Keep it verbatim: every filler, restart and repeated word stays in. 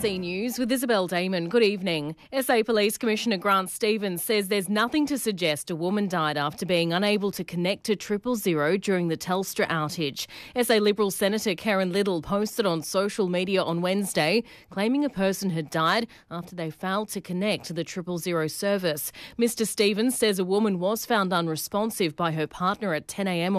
C News with Isabel Damon. Good evening. S A Police Commissioner Grant Stevens says there's nothing to suggest a woman died after being unable to connect to triple zero during the Telstra outage. S A Liberal Senator Karen Little posted on social media on Wednesday claiming a person had died after they failed to connect to the triple zero service. Mr Stevens says a woman was found unresponsive by her partner at ten a m